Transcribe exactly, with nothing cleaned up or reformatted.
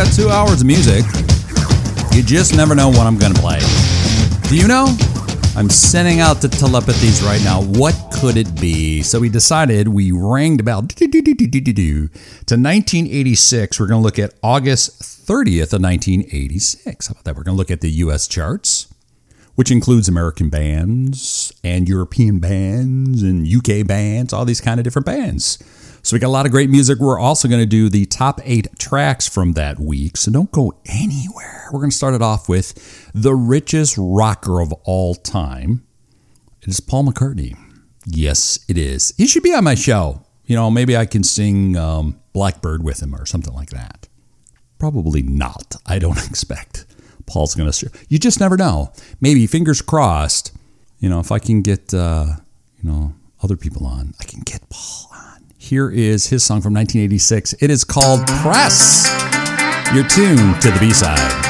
got two hours of music. You just never know what I'm going to play. Do you know? I'm sending out the telepathies right now. What could it be? So we decided, we rang the bell to nineteen eighty-six. We're going to look at August thirtieth of nineteen eighty-six. How about that? We're going to look at the U S charts, which includes American bands and European bands and U K bands, all these kind of different bands. So we got a lot of great music. We're also going to do the top eight tracks from that week. So don't go anywhere. We're going to start it off with the richest rocker of all time. It is Paul McCartney. Yes, it is. He should be on my show. You know, maybe I can sing um, Blackbird with him or something like that. Probably not. I don't expect Paul's going to. You just never know. Maybe, fingers crossed, you know, if I can get, uh, you know, other people on, I can get Paul on. Here is his song from nineteen eighty-six. It is called Press. You're tuned to the B-side.